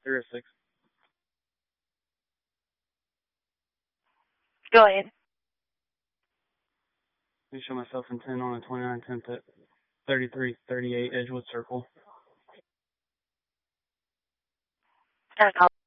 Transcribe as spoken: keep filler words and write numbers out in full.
three or six. Go ahead. Let me show myself in ten on a twenty-nine tenth at thirty-three thirty-eight Edgewood Circle. Uh,